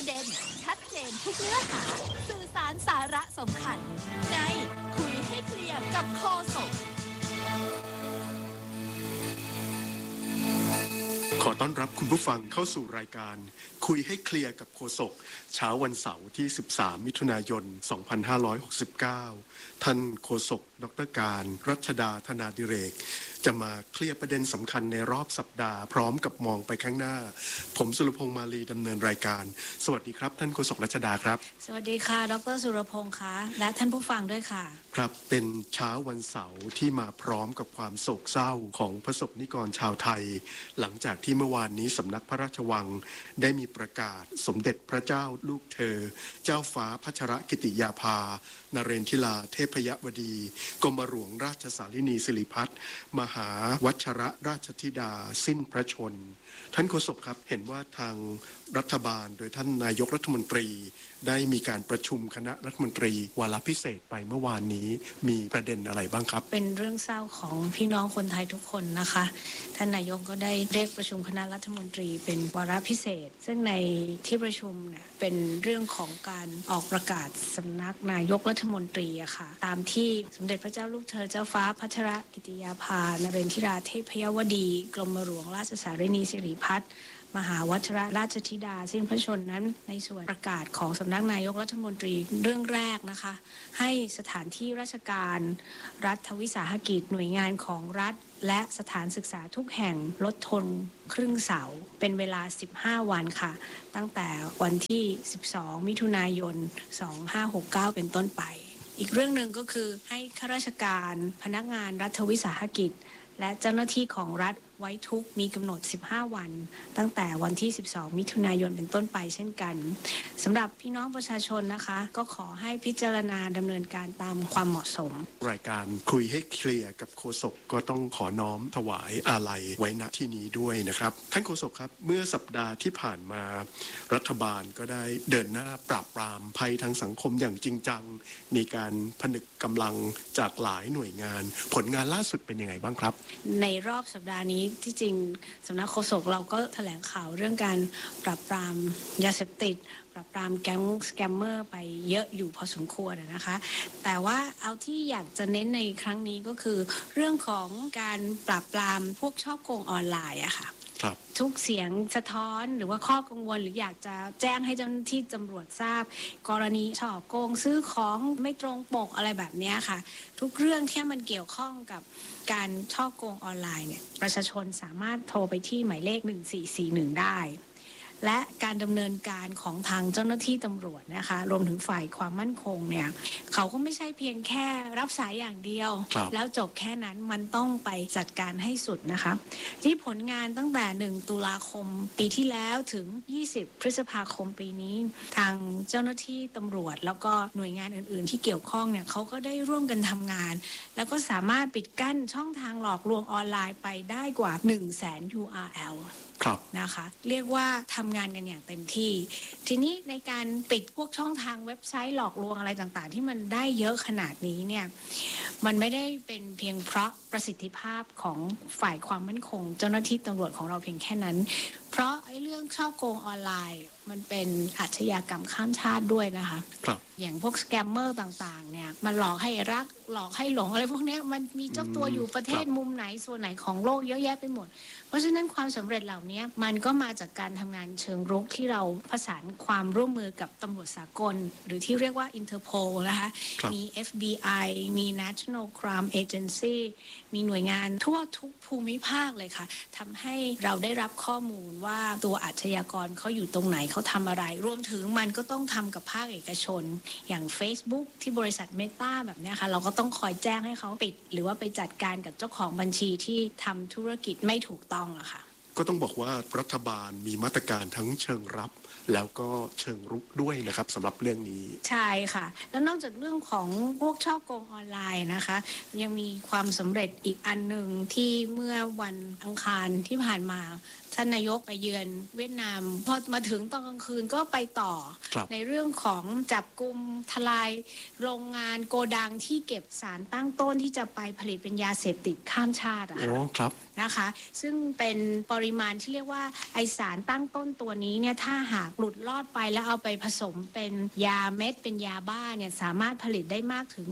ประเด็นชัดเจนทุกเนื้อหาสื่อสารสาระสำคัญในคุยให้เคลียร์กับโฆษกขอต้อนรับคุณผู้ฟังเข้าสู่รายการคุยให้เคลียร์กับโฆษกเช้าวันเสาร์ที่ 13 มิถุนายน 2569 ท่านโฆษกดร.การรัชดาธนาดิเรกจะมาเคลียร์ประเด็นสำคัญในรอบสัปดาห์พร้อมกับมองไปข้างหน้าผมสุรพงษ์มาลีดำเนินรายการสวัสดีครับท่านโฆษกรัชดาครับสวัสดีค่ะดร.สุรพงษ์ค่ะและท่านผู้ฟังด้วยค่ะครับเป็นเช้าวันเสาร์ที่มาพร้อมกับความโศกเศร้าของประสบนิกรชาวไทยหลังจากที่เมื่อวานนี้สำนักพระราชวังได้มีประกาศสมเด็จพระเจ้าลูกเธอเจ้าฟ้าพัชรกิติยาภานเรนทิลาเทพยวดีกรมหลวงราชสารินีสิริพัฒน์มหาวัชรราชธิดาสิ้นพระชนท่านโฆษกครับเห็นว่าทางรัฐบาลโดยท่านนายกรัฐมนตรีได้มีการประชุมคณะรัฐมนตรีวาระพิเศษไปเมื่อวานนี้มีประเด็นอะไรบ้างครับเป็นเรื่องเศร้าของพี่น้องคนไทยทุกคนนะคะท่านนายกก็ได้เรียกประชุมคณะรัฐมนตรีเป็นวาระพิเศษซึ่งในที่ประชุมเนี่ยเป็นเรื่องของการออกประกาศสำนักนายกรัฐมนตรีอะค่ะตามที่สมเด็จพระเจ้าลูกเธอเจ้าฟ้าพัชรกิติยาภานเรนทิราเทพยวดีกรมหลวงราชสารินีสิริพัฒน์มหาวัชรราชธิดาสิ้นพระชนนั้นในส่วนประกาศของสำนักนายกรัฐมนตรีเรื่องแรกนะคะให้สถานที่ราชการรัฐวิสาหกิจหน่วยงานของรัฐและสถานศึกษาทุกแห่งลดทนครึ่งเสาเป็นเวลา15วันค่ะตั้งแต่วันที่12มิถุนายน2569เป็นต้นไปอีกเรื่องหนึ่งก็คือให้ข้าราชการพนักงานรัฐวิสาหกิจและเจ้าหน้าที่ของรัฐไว้ทุกมีกำหนด15วันตั้งแต่วันที่12มิถุนายนเป็นต้นไปเช่นกันสำหรับพี่น้องประชาชนนะคะก็ขอให้พิจารณาดำเนินการตามความเหมาะสมรายการคุยให้เคลียร์กับโฆษกก็ต้องขอน้อมถวายอาลัยไว้ณที่นี้ด้วยนะครับท่านโฆษกครับเมื่อสัปดาห์ที่ผ่านมารัฐบาลก็ได้เดินหน้าปราบปรามภัยทางสังคมอย่างจริงจังมีการผนึกกำลังจากหลายหน่วยงานผลงานล่าสุดเป็นยังไงบ้างครับในรอบสัปดาห์นี้ที่จริงสำนักโฆษกเราก็แถลงข่าวเรื่องการปราบปรามยาเสพติดปราบปรามแก๊งสแกมเมอร์ไปเยอะอยู่พอสมควรนะคะแต่ว่าเอาที่อยากจะเน้นในครั้งนี้ก็คือเรื่องของการปราบปรามพวกฉ้อโกงออนไลน์อะค่ะทุกเสียงสะท้อนหรือว่าข้อกังวลหรืออยากจะแจ้งให้เจ้าหน้าที่ตำรวจทราบกรณีฉ้อโกงซื้อของไม่ตรงปกอะไรแบบนี้ค่ะทุกเรื่องที่มันเกี่ยวข้องกับการฉ้อโกงออนไลน์เนี่ยประชาชนสามารถโทรไปที่หมายเลข1441ได้และการดำเนินการของทางเจ้าหน้าที่ตำรวจนะคะรวมถึงฝ่ายความมั่นคงเนี่ยเขาก็ไม่ใช่เพียงแค่รับสายอย่างเดียวแล้วจบแค่นั้นมันต้องไปจัดการให้สุดนะคะที่ผลงานตั้งแต่1ตุลาคมปีที่แล้วถึง20พฤษภาคมปีนี้ทางเจ้าหน้าที่ตำรวจแล้วก็หน่วยงานอื่นๆที่เกี่ยวข้องเนี่ยเขาก็ได้ร่วมกันทำงานแล้วก็สามารถปิดกั้นช่องทางหลอกลวงออนไลน์ไปได้กว่า 100,000 URLนะคะเรียกว่าทำงานกันอย่างเต็มที่ทีนี้ในการปิดพวกช่องทางเว็บไซต์หลอกลวงอะไรต่างๆที่มันได้เยอะขนาดนี้เนี่ยมันไม่ได้เป็นเพียงเพราะประสิทธิภาพของฝ่ายความมั่นคงเจ้าหน้าที่ตำรวจของเราเพียงแค่นั้นเพราะไอ้เรื่องช่อโกงออนไลน์มันเป็นอาชญากรรมข้ามชาติด้วยนะคะอย่างพวกสแกมเมอร์ต่างๆเนี่ยมันหลอกให้รักหลอกให้หลงอะไรพวกนี้มันมีเจ้าตัวอยู่ประเทศมุมไหนส่วนไหนของโลกเยอะแยะไปหมดเพราะฉะนั้นความสำเร็จเหล่านี้มันก็มาจากการทำงานเชิงรุกที่เราประสานความร่วมมือกับตำรวจสากลหรือที่เรียกว่า Interpol นะคะมี FBI มี National Crime Agency มีหน่วยงานทั่วทุกภูมิภาคเลยค่ะทำให้เราได้รับข้อมูลว่าตัวอาชญากรเขาอยู่ตรงไหนเขาทำอะไรรวมถึงมันก็ต้องทำกับภาคเอกชนอย่าง Facebook ที่บริษัท Meta แบบนี้ค่ะเราก็ต้องคอยแจ้งให้เขาปิดหรือว่าไปจัดการกับเจ้าของบัญชีที่ทำธุรกิจไม่ถูกต้องอะค่ะก็ต้องบอกว่ารัฐบาลมีมาตรการทั้งเชิงรับแล้วก็เชิงรุกด้วยนะครับสำหรับเรื่องนี้ใช่ค่ะแล้วนอกจากเรื่องของพวกฉ้อโกงออนไลน์นะคะยังมีความสำเร็จอีกอันหนึ่งที่เมื่อวันอังคารที่ผ่านมาท่านนายกไปเยือนเวียดนามพอมาถึงตอนกลางคืนก็ไปต่อในเรื่องของจับกุมทลายโรงงานโกดังที่เก็บสารตั้งต้นที่จะไปผลิตเป็นยาเสพติดข้ามชาติอะค่ะนะคะซึ่งเป็นปริมาณที่เรียกว่าไอสารตั้งต้นตัวนี้เนี่ยถ้าหากหลุดลอดไปแล้วเอาไปผสมเป็นยาเม็ดเป็นยาบ้าเนี่ยสามารถผลิตได้มากถึง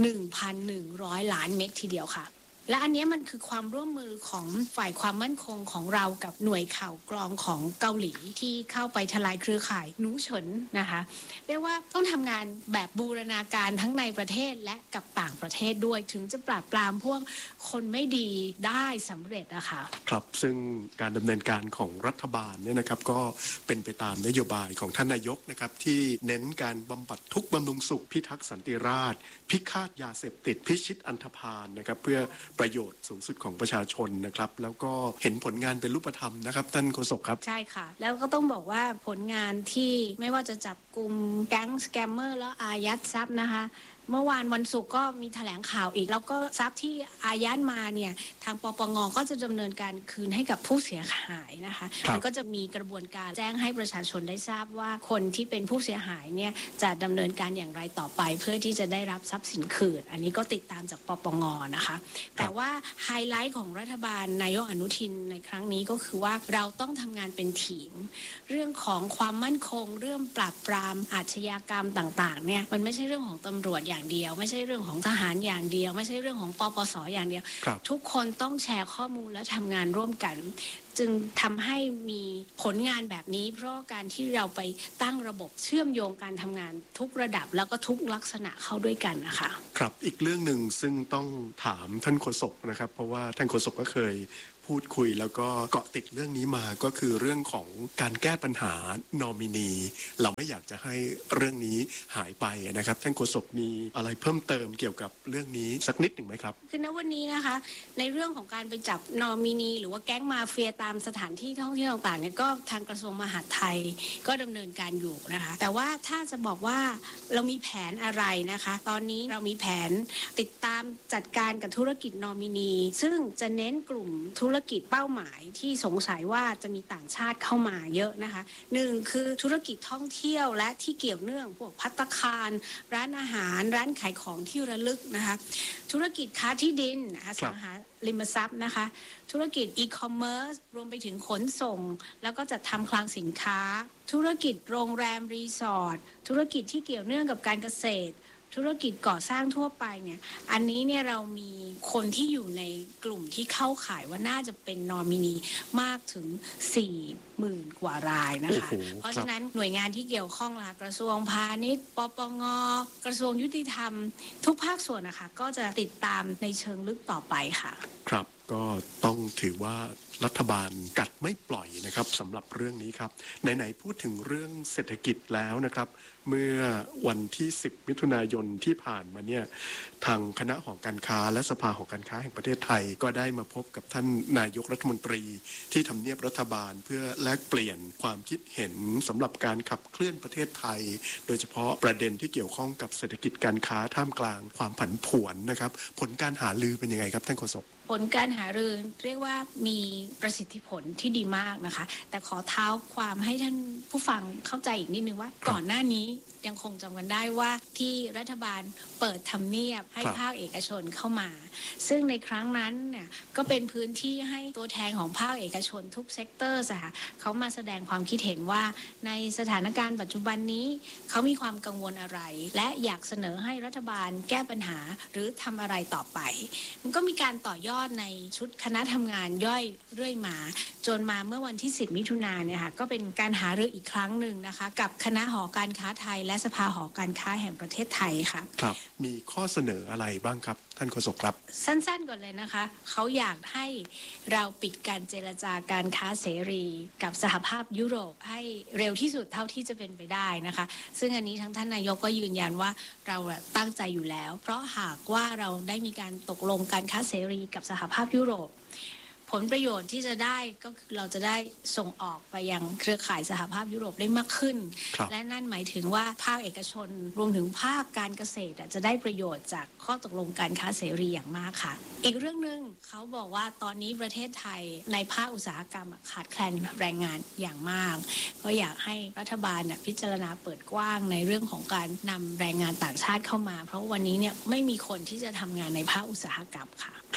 1,100 ล้านเม็ดทีเดียวค่ะและอันนี้มันคือความร่วมมือของฝ่ายความมั่นคงของเรากับหน่วยข่าวกรองของเกาหลีที่เข้าไปทลายเครือข่ายหนูเฉินนะคะเรียกว่าต้องทำงานแบบบูรณาการทั้งในประเทศและกับต่างประเทศด้วยถึงจะปราบปรามพวกคนไม่ดีได้สำเร็จนะคะครับซึ่งการดำเนินการของรัฐบาลเนี่ยนะครับก็เป็นไปตามนโยบายของท่านนายกนะครับที่เน้นการบำบัดทุกข์บำรุงสุขพิทักษ์สันติราษฎร์พิฆาตยาเสพติดพิชิตอันธพาลนะครับเพื่อประโยชน์สูงสุดของประชาชนนะครับแล้วก็เห็นผลงานเป็นรูปธรรมนะครับท่านโฆษกครับใช่ค่ะแล้วก็ต้องบอกว่าผลงานที่ไม่ว่าจะจับกลุ่มแก๊งสแกมเมอร์แล้วอายัดทรัพย์นะคะเมื่อวานวันศุกร์ก็มีแถลงข่าวอีกแล้วก็ทรัพย์ที่อายัดมาเนี่ยทางปปงก็จะดำเนินการคืนให้กับผู้เสียหายนะคะมันก็จะมีกระบวนการแจ้งให้ประชาชนได้ทราบว่าคนที่เป็นผู้เสียหายเนี่ยจะดำเนินการอย่างไรต่อไปเพื่อที่จะได้รับทรัพย์สินคืนอันนี้ก็ติดตามจากปปงนะคะแต่ว่าไฮไลท์ของรัฐบาลนายกอนุทินในครั้งนี้ก็คือว่าเราต้องทำงานเป็นทีมเรื่องของความมั่นคงเรื่องปราบปรามอาชญากรรมต่างๆเนี่ยมันไม่ใช่เรื่องของตำรวจอย่างเดียวไม่ใช่เรื่องของทหารอย่างเดียวไม่ใช่เรื่องของปปสอย่างเดียวทุกคนต้องแชร์ข้อมูลและทำงานร่วมกันจึงทำให้มีผลงานแบบนี้เพราะการที่เราไปตั้งระบบเชื่อมโยงการทำงานทุกระดับแล้วก็ทุกลักษณะเข้าด้วยกันนะคะครับอีกเรื่องหนึ่งซึ่งต้องถามท่านโฆษกนะครับเพราะว่าท่านโฆษกก็เคยพูดคุยแล้วก็เกาะติดเรื่องนี้มาก็คือเรื่องของการแก้ปัญหานอมินีเราไม่อยากจะให้เรื่องนี้หายไปนะครับท่านโฆษกมีอะไรเพิ่มเติมเกี่ยวกับเรื่องนี้สักนิดหนึ่งไหมครับคือณวันนี้นะคะในเรื่องของการไปจับนอมินีหรือว่าแก๊งมาเฟียตามสถานที่ท่องเที่ยวต่างๆเนี่ยก็ทางกระทรวงมหาดไทยก็ดำเนินการอยู่นะคะแต่ว่าถ้าจะบอกว่าเรามีแผนอะไรนะคะตอนนี้เรามีแผนติดตามจัดการกับธุรกิจนอมินีซึ่งจะเน้นกลุ่มธุรกิจเป้าหมายที่สงสัยว่าจะมีต่างชาติเข้ามาเยอะนะคะหนึ่งคือธุรกิจท่องเที่ยวและที่เกี่ยวเนื่องพวกภัตตาคารร้านอาหารร้านขายของที่ระลึกนะคะธุรกิจค้าที่ดินอสังหาริมทรัพย์นะคะธุรกิจอีคอมเมิร์ซรวมไปถึงขนส่งแล้วก็จัดทำคลังสินค้าธุรกิจโรงแรมรีสอร์ทธุรกิจที่เกี่ยวเนื่องกับการเกษตรธุรกิจก่อสร้างทั่วไปเนี่ยอันนี้เนี่ยเรามีคนที่อยู่ในกลุ่มที่เข้าข่ายว่าน่าจะเป็นนอมินีมากถึง 40,000 กว่ารายนะคะเพราะฉะนั้นหน่วยงานที่เกี่ยวข้องล่ะกระทรวงพาณิชย์ปปงกระทรวงยุติธรรมทุกภาคส่วนนะคะก็จะติดตามในเชิงลึกต่อไปค่ะครับก็ต้องถือว่ารัฐบาลกัดไม่ปล่อยนะครับสำหรับเรื่องนี้ครับไหนๆพูดถึงเรื่องเศรษฐกิจแล้วนะครับเมื่อวันที่10มิถุนายนที่ผ่านมาเนี่ยทางคณะหอการค้าและสภาหอการค้าแห่งประเทศไทยก็ได้มาพบกับท่านนายกรัฐมนตรีที่ทำเนียบรัฐบาลเพื่อแลกเปลี่ยนความคิดเห็นสำหรับการขับเคลื่อนประเทศไทยโดยเฉพาะประเด็นที่เกี่ยวข้องกับเศรษฐกิจการค้าท่ามกลางความผันผวนนะครับผลการหารือเป็นยังไงครับท่านโฆษกผลการหารือเรียกว่ามีประสิทธิผลที่ดีมากนะคะแต่ขอเท้าความให้ท่านผู้ฟังเข้าใจอีกนิดนึงว่าก่อนหน้านี้ยังคงจำกันได้ว่าที่รัฐบาลเปิดทำเนียบให้ภาคเอกชนเข้ามาซึ่งในครั้งนั้นเนี่ยก็เป็นพื้นที่ให้ตัวแทนของภาคเอกชนทุกเซกเตอร์ค่ะเขามาแสดงความคิดเห็นว่าในสถานการณ์ปัจจุบันนี้เขามีความกังวลอะไรและอยากเสนอให้รัฐบาลแก้ปัญหาหรือทำอะไรต่อไปมันก็มีการต่อยอดในชุดคณะทำงานย่อยเรื่อยมาจนมาเมื่อวันที่10มิถุนายนเนี่ยค่ะก็เป็นการหารืออีกครั้งหนึ่งนะคะกับคณะหอการค้าไทยและสภาหอการค้าแห่งประเทศไทยค่ะครับมีข้อเสนออะไรบ้างครับท่านโฆษกครับสั้นๆก่อนเลยนะคะเขาอยากให้เราปิดการเจรจาการค้าเสรีกับสหภาพยุโรปให้เร็วที่สุดเท่าที่จะเป็นไปได้นะคะซึ่งอันนี้ทั้งท่านนายกก็ยืนยันว่าเราตั้งใจอยู่แล้วเพราะหากว่าเราได้มีการตกลงการค้าเสรีกับสหภาพยุโรปผลประโยชน์ที่จะได้ก็คือเราจะได้ส่งออกไปยังเครือข่ายสหภาพยุโรปได้มากขึ้นและนั่นหมายถึงว่าภาคเอกชนรวมถึงภาคการเกษตรจะได้ประโยชน์จากข้อตกลงการค้าเสรีอย่างมากค่ะอีกเรื่องนึงเขาบอกว่าตอนนี้ประเทศไทยในภาคอุตสาหกรรมขาดแคลนแรงงานอย่างมากก็อยากให้รัฐบาลพิจารณาเปิดกว้างในเรื่องของการนำแรงงานต่างชาติเข้ามาเพราะวันนี้เนี่ยไม่มีคนที่จะทำงานในภาคอุตสาหกรรมค่ะครับ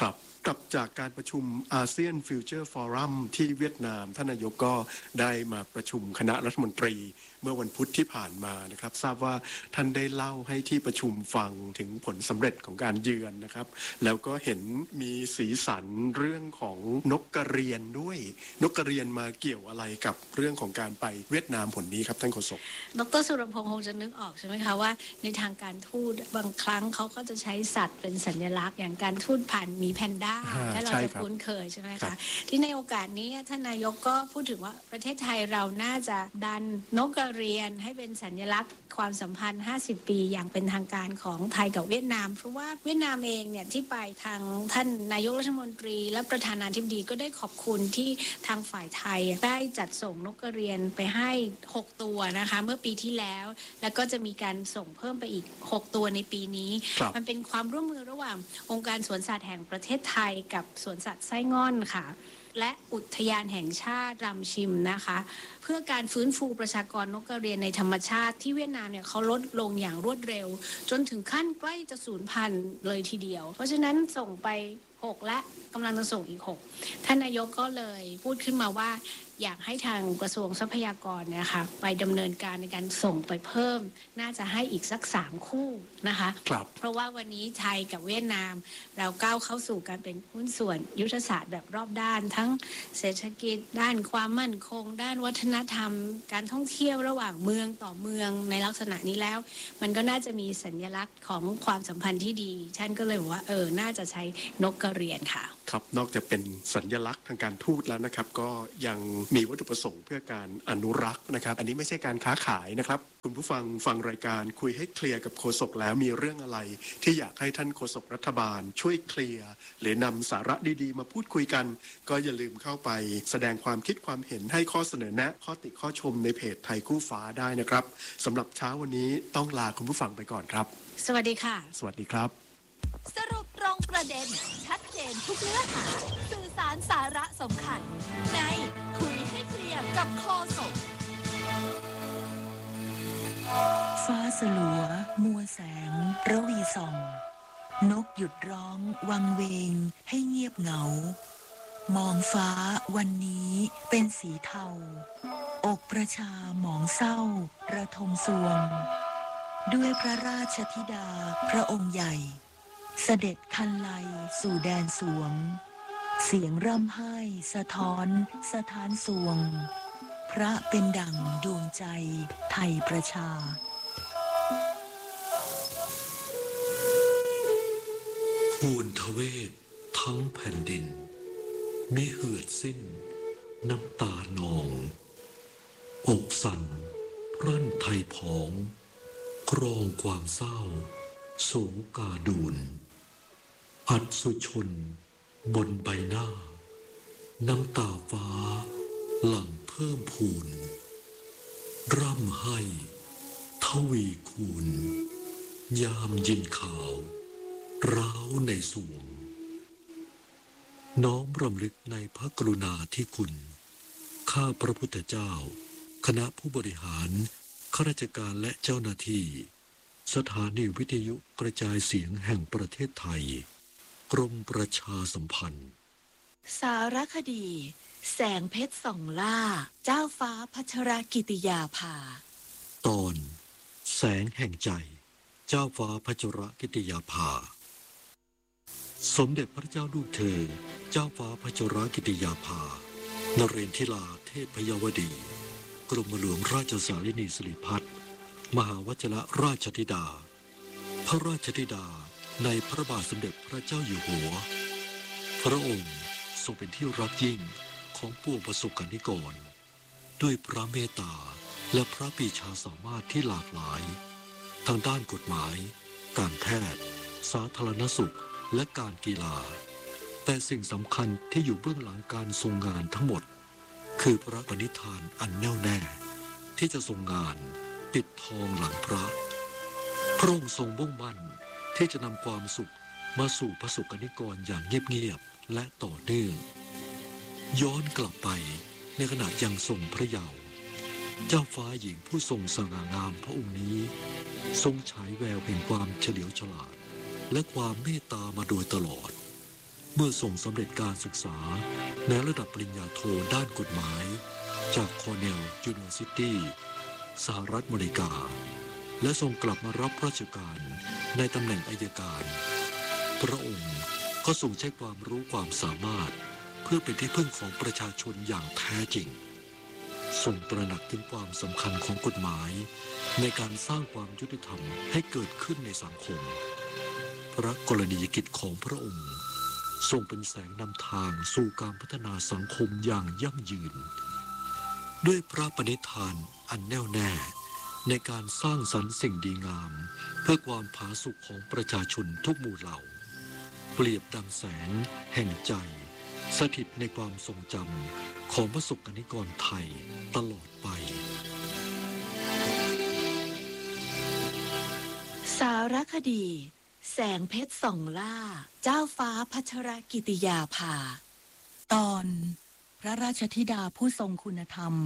กลับจากการประชุมอาเซียนฟิวเจอร์ฟอรัมที่เวียดนามท่านนายกก็ได้มาประชุมคณะรัฐมนตรีเมื่อวันพุธที่ผ่านมานะครับทราบว่าท่านได้เล่าให้ที่ประชุมฟังถึงผลสำเร็จของการเยือนนะครับแล้วก็เห็นมีสีสันเรื่องของนกกระเรียนด้วยนกกระเรียนมาเกี่ยวอะไรกับเรื่องของการไปเวียดนามผลนี้ครับท่านโฆษกดร.สุรพงษ์คงจะนึกออกใช่ไหมคะว่าในทางการทูตบางครั้งเขาก็จะใช้สัตว์เป็นสัญลักษณ์อย่างการทูตผ่านหมีแพนด้าถ้าเราจะคุ้นเคยใช่ไหมคะที่ในโอกาสนี้ท่านนายกก็พูดถึงว่าประเทศไทยเราน่าจะดันนกกระเรียนให้เป็นสัญลักษณ์ความสัมพันธ์50ปีอย่างเป็นทางการของไทยกับเวียดนามเพราะว่าเวียดนามเองเนี่ยที่ไปทางท่านนายกรัฐมนตรีและประธานาธิบดีก็ได้ขอบคุณที่ทางฝ่ายไทยได้จัดส่งนกกระเรียนไปให้6ตัวนะคะเมื่อปีที่แล้วแล้วก็จะมีการส่งเพิ่มไปอีก6ตัวในปีนี้มันเป็นความร่วมมือระหว่างองค์การสวนสัตว์แห่งประเทศไทยกับสวนสัตว์ไส้ง่อนค่ะและอุทยานแห่งชาติรำชิมนะคะเพื่อการฟื้นฟูประชากรนกกระเรียนในธรรมชาติที่เวียดนามเนี่ยเขาลดลงอย่างรวดเร็วจนถึงขั้นใกล้จะสูญพันธุ์เลยทีเดียวเพราะฉะนั้นส่งไป6และกำลังจะส่งอีก6ท่านนายกก็เลยพูดขึ้นมาว่าอยากให้ทางกระทรวงทรัพยากรเนี่ยค่ะไปดำเนินการในการส่งไปเพิ่มน่าจะให้อีกสัก3คู่นะคะเพราะว่าวันนี้ไทยกับเวียดนามเราก้าวเข้าสู่การเป็นหุ้นส่วนยุทธศาสตร์แบบรอบด้านทั้งเศรษฐกิจด้านความมั่นคงด้านวัฒนธรรมการท่องเที่ยวระหว่างเมืองต่อเมืองในลักษณะนี้แล้วมันก็น่าจะมีสัญลักษณ์ของความสัมพันธ์ที่ดีท่านก็เลยบอกว่าน่าจะใช้นกกระเรียนค่ะครับนอกจากเป็นสัญลักษณ์ทางการทูตแล้วนะครับก็ยังมีวัตถุประสงค์เพื่อการอนุรักษ์นะครับอันนี้ไม่ใช่การค้าขายนะครับคุณผู้ฟังรายการคุยให้เคลียร์กับโฆษกแล้วมีเรื่องอะไรที่อยากให้ท่านโฆษกรัฐบาลช่วยเคลียร์หรือนำสาระดีๆมาพูดคุยกันก็อย่าลืมเข้าไปแสดงความคิดความเห็นให้ข้อเสนอแนะข้อติข้อชมในเพจไทยคู่ฟ้าได้นะครับสำหรับเช้าวันนี้ต้องลาคุณผู้ฟังไปก่อนครับสวัสดีค่ะสวัสดีครับสรุปตรงประเด็นชัดเจนทุกเนื้อหาสื่อสารสาระสำคัญในคุยให้เคลียร์กับโฆษกฟ้าสลัวมัวแสงระวีส่องนกหยุดร้องวังเวงให้เงียบเหงามองฟ้าวันนี้เป็นสีเทาอกประชาหมองเศร้าระทมสวงด้วยพระราชธิดาพระองค์ใหญ่เสด็จคันไลสู่แดนสวงเสียงร่ำไห้สะท้อนสถานสวงพระเป็นดั่งดวงใจไทยประชาภูนทเวศทั้งแผ่นดินมิเหือดสิ้นน้ำตานองอกสั่นรั่นไทยผองกรองความเศร้าโศกาดูนอัศชนบนใบหน้าน้ำตาฟ้าหลั่งเพิ่มพูนร่ำให้ทวีคูณยามยินข่าวร้าวในสวงน้อมรำลึกในพระกรุณาธิคุณข้าพระพุทธเจ้าคณะผู้บริหารข้าราชการและเจ้าหน้าที่สถานีวิทยุกระจายเสียงแห่งประเทศไทยกรมประชาสัมพันธ์สารคดีแสงเพชรส่องล่าเจ้าฟ้าพัชรกิติยาภาตอนแสงแห่งใจเจ้าฟ้าพัชรกิติยาภาสมเด็จพระเจ้าลูกเธอเจ้าฟ้าพัชรกิติยาภานเรนทิลาเทพพยวดีกรมหลวงราชสารินีสิริพัฒน์มหาวชิรราชธิดาพระราชธิดาในพระบาทสมเด็จพระเจ้าอยู่หัวพระองค์ทรงเป็นที่รักยิ่งของปวงประสบกนิกรด้วยพระเมตตาและพระปรีชาสามารถที่หลากหลายทางด้านกฎหมายการแพทย์สาธารณสุขและการกีฬาแต่สิ่งสำคัญที่อยู่เบื้องหลังการทรงงานทั้งหมดคือพระปณิธานอันแน่วแน่ที่จะทรงงานปิดทองหลังพระพระองค์ทรงมุ่งมั่นที่จะนำความสุขมาสู่ประสบกนิกรอย่างเงียบๆและต่อเนื่องย้อนกลับไปในขณะยังทรงพระเยาว์เจ้าฟ้าหญิงผู้ทรงสง่างามพระองค์นี้ทรงฉายแววแห่งความเฉลียวฉลาดและความเมตตามาโดยตลอดเมื่อทรงสำเร็จการศึกษาในระดับปริญญาโทด้านกฎหมายจากคอร์เนลยูนิเวอร์ซิตี้สหรัฐอเมริกาและทรงกลับมารับราชการในตำแหน่งอัยการพระองค์ก็ทรงใช้ความรู้ความสามารถเพื่อเป็นที่พึ่งของประชาชนอย่างแท้จริงทรงตระหนักถึงความสำคัญของกฎหมายในการสร้างความยุติธรรมให้เกิดขึ้นในสังคมพระกรณียกิจของพระองค์ทรงเป็นแสงนำทางสู่การพัฒนาสังคมอย่างยั่งยืนด้วยพระปณิธานอันแน่วแน่ในการสร้างสรรค์สิ่งดีงามเพื่อความผาสุกของประชาชนทุกหมู่เหล่าเปรียบดังแสงแห่งใจสถิตในความทรงจำของประสบกนิกรไทยตลอดไปสารคดีแสงเพชรส่องล่าเจ้าฟ้าพัชรกิติยาภาตอนพระราชธิดาผู้ทรงคุณธรรม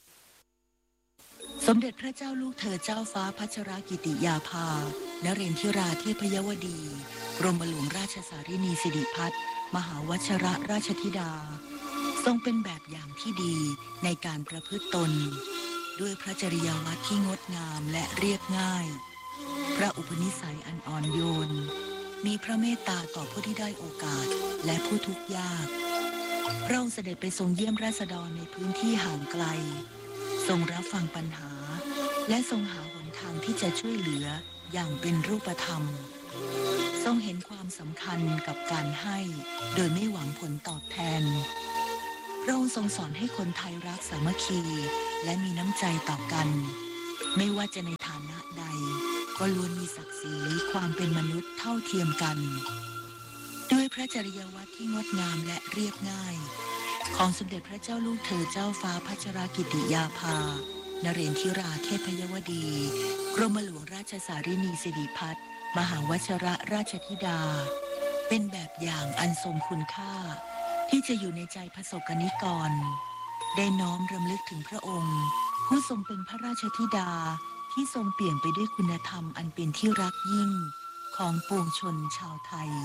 สมเด็จพระเจ้าลูกเธอเจ้าฟ้าพัชรกิติยาภานเรนทิราเทพยวดีกรมหลวงราชสารินีสิริพัฒน์มหาวชิรราชธิดาทรงเป็นแบบอย่างที่ดีในการประพฤติตนด้วยพระจริยวัตรที่งดงามและเรียบง่ายพระอุปนิสัยอันอ่อนโยนมีพระเมตตาต่อผู้ที่ได้โอกาสและผู้ทุกข์ยากพระองค์เสด็จไปทรงเยี่ยมราษฎรในพื้นที่ห่างไกลทรงรับฟังปัญหาและทรงหาหนทางที่จะช่วยเหลืออย่างเป็นรูปธรรมทรงเห็นความสำคัญกับการให้โดยไม่หวังผลตอบแทนพระองค์ทรงสอนให้คนไทยรักสามัคคีและมีน้ำใจต่อกันไม่ว่าจะในฐานะใดก็ล้วนมีศักดิ์ศรีความเป็นมนุษย์เท่าเทียมกันด้วยพระจริยวัตรที่งดงามและเรียบง่ายของสมเด็จพระเจ้าลูกเธอเจ้าฟ้าพัชรกิติยาภานเรนทิราเทพยวดีกรมหลวงราชสารินีสิริพัฒน์มหาวชิรราชธิดาเป็นแบบอย่างอันทรงคุณค่าที่จะอยู่ในใจประสบกนิกรได้น้อมรำลึกถึงพระองค์ผู้ทรงเป็นพระราชธิดาที่ทรงเปี่ยมไปด้วยคุณธรรมอันเป็นที่รักยิ่งของปวงชนชาวไทย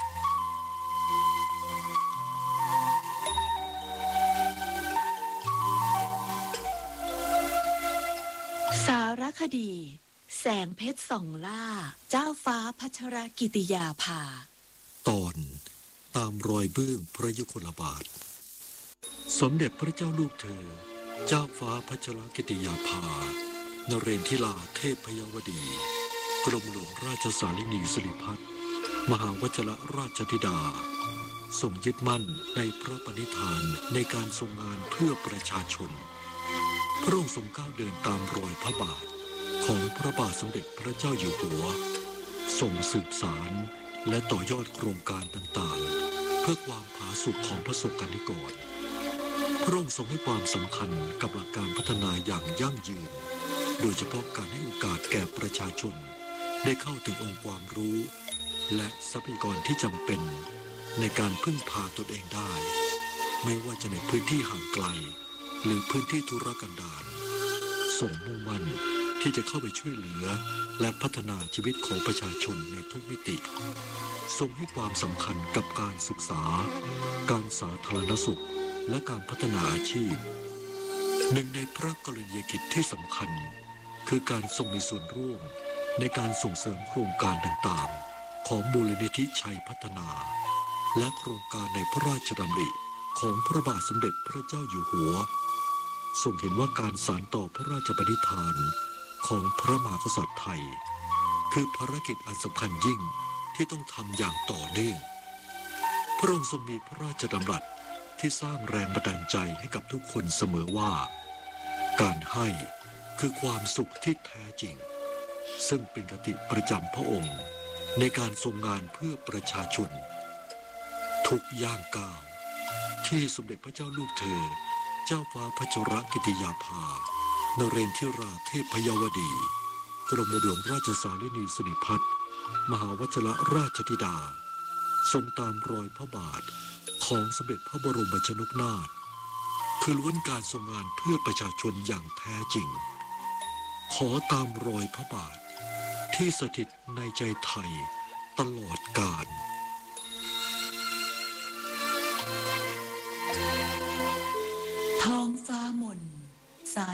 สารคดีแสงเพชรส่องล่าเจ้าฟ้าพัชรกิติยาภาตอนตามรอยเบื้องพระยุคลบาทสมเด็จพระเจ้าลูกเธอเจ้าฟ้าพัชรกิติยาภานเรนทิราเทพยวดีกรมหลวงราชสารินีสิริพัฒน์มหาวชิรราชธิดาทรงยึดมั่นในพระปณิธานในการทรงงานเพื่อประชาชนพระองค์ทรงก้าวเดินตามรอยพระบาทของพระบาทสมเด็จพระเจ้าอยู่หัวทรงสืบสารและต่อยอดโครงการต่างๆเพื่อความผาสุกของประสบกนิกรพระองค์ทรงให้ความสำคัญกับหลักการพัฒนาอย่างยั่งยืนโดยเฉพาะการให้โอกาสแก่ประชาชนได้เข้าถึงองค์ความรู้และทรัพยากรที่จำเป็นในการพึ่งพาตนเองได้ไม่ว่าจะในพื้นที่ห่างไกลหรือพื้นที่ทุรกันดารทรงมุ่งมั่นที่จะเข้าไปช่วยเหลือและพัฒนาชีวิตของประชาชนในทุกมิติทรงให้ความสำคัญกับการศึกษาการสาธารณสุขและการพัฒนาอาชีพหนึ่งในพระกรณียกิจที่สำคัญคือการทรงมีส่วนร่วมในการส่งเสริมโครงการต่างๆของมูลนิธิชัยพัฒนาและโครงการในพระราชดำริของพระบาทสมเด็จพระเจ้าอยู่หัวทรงเห็นว่าการสานต่อพระราชปณิธานของพระมหากษัตริย์ไทยคือภารกิจอันสำคัญยิ่งที่ต้องทำอย่างต่อเนื่องพระองค์ทรงมีพระราชดำรัสที่สร้างแรงบันดาลใจให้กับทุกคนเสมอว่าการให้คือความสุขที่แท้จริงซึ่งเป็นคติประจำพระองค์ในการทรงงานเพื่อประชาชนทุกย่างก้าวที่สมเด็จพระเจ้าลูกเธอเจ้าฟ้าพัชรกิติยาภานเรนทิราเทพยวดีกรมหลวงราชสารินีสิริพัฒน์มหาวชิรราชธิดาทรงตามรอยพระบาทของสมเด็จพระบรมชนกนาถคือล้วนการทรงงานเพื่อประชาชนอย่างแท้จริงขอตามรอยพระบาทที่สถิตในใจไทยตลอดกาล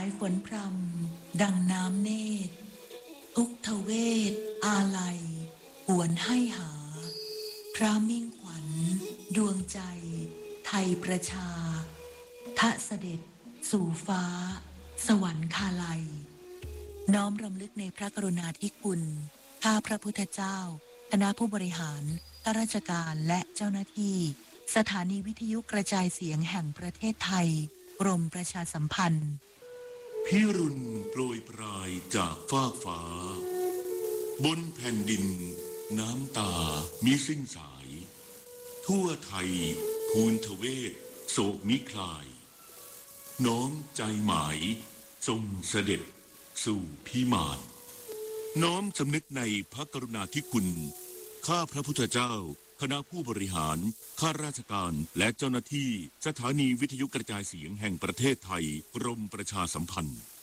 ายฝนพรำดังน้ำเนตรทุกทเวศอาลัยหวนให้หาพระมิ่งขวัญดวงใจไทยประชาทะเสด็จสู่ฟ้าสวรรคาลัยน้อมรำลึกในพระกรุณาธิคุณข้าพระพุทธเจ้าคณะผู้บริหารข้าราชการและเจ้าหน้าที่สถานีวิทยุกระจายเสียงแห่งประเทศไทยกรมประชาสัมพันธ์พิรุณโปรยปลายจากฟากฟ้าบนแผ่นดินน้ำตามิสิ้นสายทั่วไทยภูนทเวศโศกมิคลายน้อมใจหมายทรงเสด็จสู่พิมานน้อมสำนึกในพระกรุณาธิคุณข้าพระพุทธเจ้าคณะผู้บริหารข้าราชการและเจ้าหน้าที่สถานีวิทยุกระจายเสียงแห่งประเทศไทยกรมประชาสัมพันธ์